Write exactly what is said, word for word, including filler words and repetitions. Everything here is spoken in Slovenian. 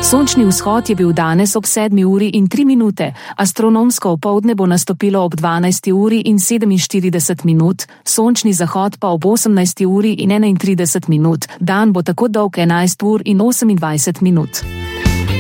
Sončni vzhod je bil danes ob sedmi uri in tri minute, astronomsko opoldne bo nastopilo ob dvanajsti uri in sedeminštirideset minut, sončni zahod pa ob osemnajsti uri in enaintrideset minut, dan bo tako dolg enajst ur in osemindvajset minut.